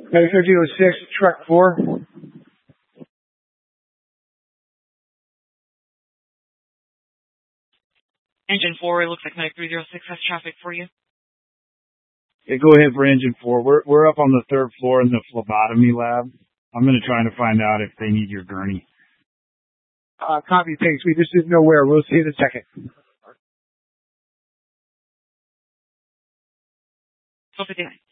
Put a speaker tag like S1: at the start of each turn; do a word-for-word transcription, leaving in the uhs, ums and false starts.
S1: thirteen oh six, truck four.
S2: Engine four, it looks like Medic three oh six has traffic for you.
S3: Yeah, go ahead for engine four. We're we're up on the third floor in the phlebotomy lab. I'm going to try to find out if they need your gurney.
S1: Uh, copy, thanks. We just didn't know where. We'll see in a second.
S2: twelve fifty-nine.